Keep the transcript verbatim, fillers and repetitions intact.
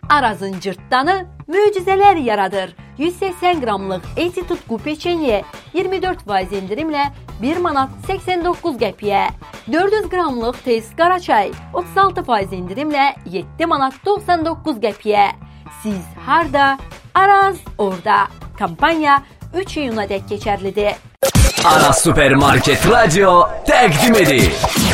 Arazın cırtdanı möcüzeler yaradır. yüz səksən qramlıq Eti Tutku peçenye iyirmi dörd faiz indirimlə bir manat səksən doqquz qəpiyə. dörd yüz qramlıq Tez Qaraçay otuz altı faiz indirimlə yeddi manat doxsan doqquz qəpiyə. Siz harda? Araz orada. Kampanya üç iyuna dək keçərlidir. Aras Supermarket Radyo təqdim edir.